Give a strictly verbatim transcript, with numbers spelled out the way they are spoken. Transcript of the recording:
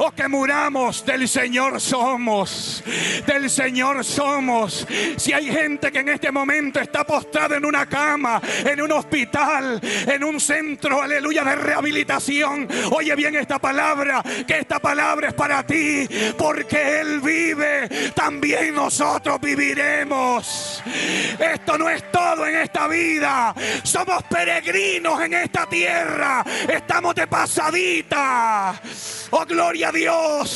o que muramos, del Señor somos. Del Señor somos. Si hay gente que en este momento está postrada en una cama, en un hospital, en un centro, aleluya, de rehabilitación, oye bien esta palabra, que esta palabra es para ti, porque Él vive, también nosotros viviremos. Esto no es todo en esta vida, somos peregrinos en esta tierra, estamos de pasadita. Oh, gloria a Dios.